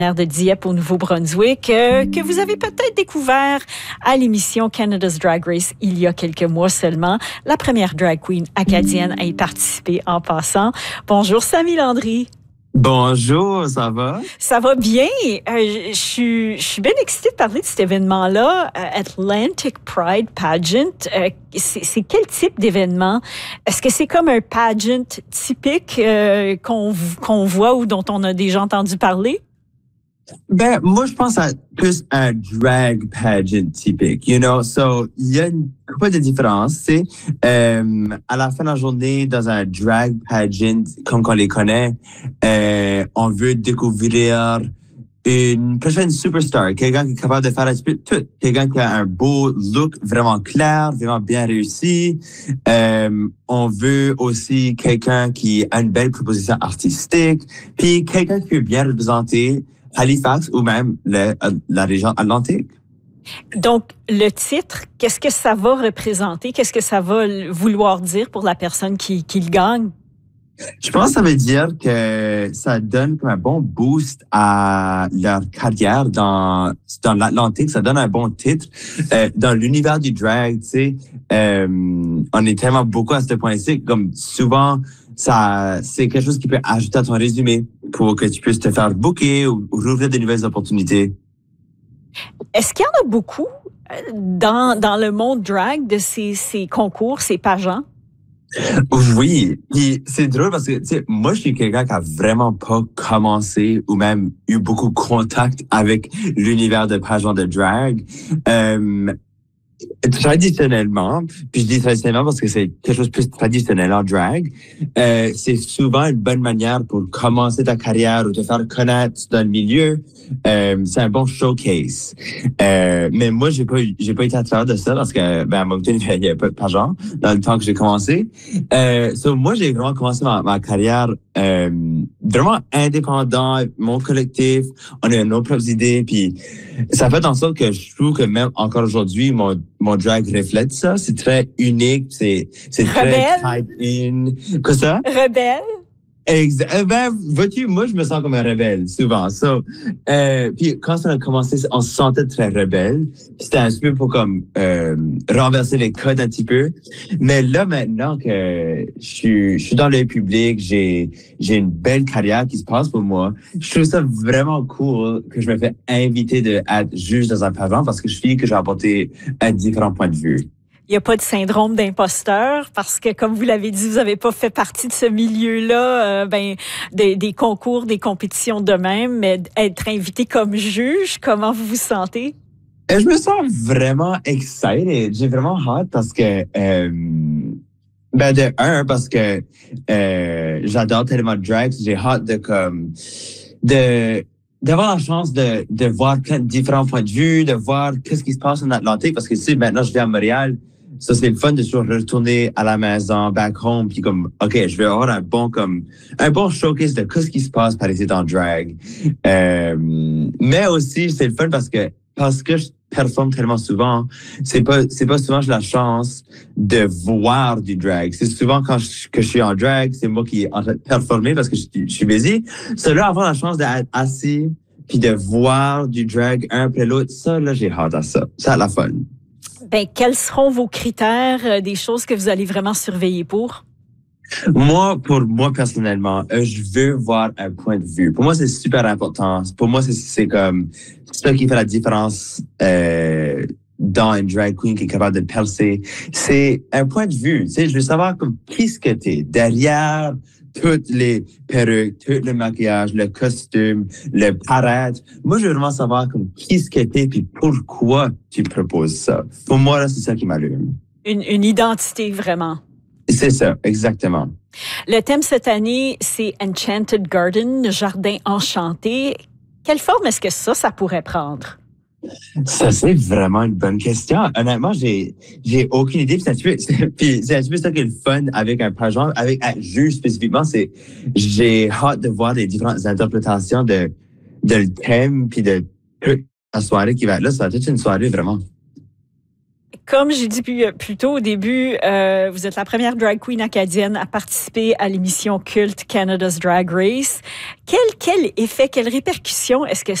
de Dieppe au Nouveau-Brunswick, que vous avez peut-être découvert à l'émission Canada's Drag Race il y a quelques mois seulement. La première drag queen acadienne à y participer en passant. Bonjour Samy Landry. Bonjour, ça va? Ça va bien. Je suis bien excitée de parler de cet événement-là, Atlantic Pride Pageant. C'est quel type d'événement? Est-ce que c'est comme un pageant typique qu'on voit ou dont on a déjà entendu parler? Ben, moi, je pense à plus un drag pageant typique, you know? So, il y a une couple de différences, tu sais. À la fin de la journée, dans un drag pageant, comme on les connaît, on veut découvrir une prochaine superstar, quelqu'un qui est capable de faire un petit peu tout, quelqu'un qui a un beau look vraiment clair, vraiment bien réussi. On veut aussi quelqu'un qui a une belle proposition artistique, puis quelqu'un qui peut bien représenter Halifax ou même la région Atlantique. Donc, le titre, qu'est-ce que ça va représenter? Qu'est-ce que ça va vouloir dire pour la personne qui le gagne? Je pense que ça veut dire que ça donne comme un bon boost à leur carrière dans l'Atlantique. Ça donne un bon titre. Dans l'univers du drag, tu sais, on est tellement beaucoup à ce point-ci, comme souvent, c'est quelque chose qui peut ajouter à ton résumé pour que tu puisses te faire booker ou rouvrir de nouvelles opportunités. Est-ce qu'il y en a beaucoup dans le monde drag de ces concours, ces pageants? Oui, puis c'est drôle parce que, tu sais, moi, je suis quelqu'un qui a vraiment pas commencé ou même eu beaucoup de contact avec l'univers de pageants de drag. Traditionnellement, puis je dis traditionnellement parce que c'est quelque chose de plus traditionnel en drag, c'est souvent une bonne manière pour commencer ta carrière ou te faire connaître dans le milieu. C'est un bon showcase. Mais moi, j'ai pas été à travers de ça parce que, à Moncton, il y a pas de pageant dans le temps que j'ai commencé. Moi, j'ai vraiment commencé ma carrière, vraiment indépendant, mon collectif. On a nos propres idées, puis ça fait en sorte que je trouve que même encore aujourd'hui, mon drag reflète ça. C'est très unique, c'est très tied in. Quoi ça? Rebelle? Ben, vois-tu, moi, je me sens comme un rebelle, souvent. Puis quand ça a commencé, on se sentait très rebelle. C'était un peu pour comme renverser les codes un petit peu. Mais là, maintenant que je suis dans le public, j'ai une belle carrière qui se passe pour moi. Je trouve ça vraiment cool que je me fais inviter d'être juge dans un pageant parce que je trouve que j'ai apporté un différent point de vue. Il n'y a pas de syndrome d'imposteur parce que, comme vous l'avez dit, vous n'avez pas fait partie de ce milieu-là, des concours, des compétitions de même, mais être invité comme juge, comment vous vous sentez? Je me sens vraiment excited. J'ai vraiment hâte parce que, parce que j'adore tellement de drag. J'ai hâte d'avoir la chance de voir plein de différents points de vue, de voir qu'est-ce qui se passe en Atlantique parce que si maintenant je viens à Montréal, ça c'est le fun de toujours retourner à la maison, back home, puis comme, OK, je vais avoir un bon showcase de qu'est-ce qui se passe par ici dans drag. Mais aussi, c'est le fun parce que je performe tellement souvent, c'est pas souvent que j'ai la chance de voir du drag. C'est souvent que je suis en drag, c'est moi qui est en train de performer parce que je suis busy. C'est là avoir la chance d'être assis puis de voir du drag un après l'autre. Ça, là, j'ai hâte à ça. Ça a la fun. Ben, quels seront vos critères, des choses que vous allez vraiment surveiller pour? Pour moi, personnellement, je veux voir un point de vue. Pour moi, c'est super important. Pour moi, c'est comme ça qui fait la différence dans une drag queen qui est capable de percer. C'est un point de vue. Tu sais, je veux savoir comme qu'est-ce que t'es derrière toutes les perruques, tout le maquillage, le costume, le paraître. Moi, je veux vraiment savoir comme qu'est-ce que t'es puis pourquoi tu proposes ça. Pour moi, là, c'est ça qui m'allume. Une identité, vraiment. C'est ça, exactement. Le thème cette année, c'est Enchanted Garden, le jardin enchanté. Quelle forme est-ce que ça pourrait prendre? Ça, c'est vraiment une bonne question. Honnêtement, j'ai aucune idée. Puis c'est un petit peu ça qui est le fun avec un pageant, avec un juge spécifiquement, c'est j'ai hâte de voir les différentes interprétations de le thème puis de la soirée qui va être là. Ça va être une soirée vraiment. Comme j'ai dit plus tôt au début, vous êtes la première drag queen acadienne à participer à l'émission culte Canada's Drag Race. Quel effet, quelle répercussion est-ce que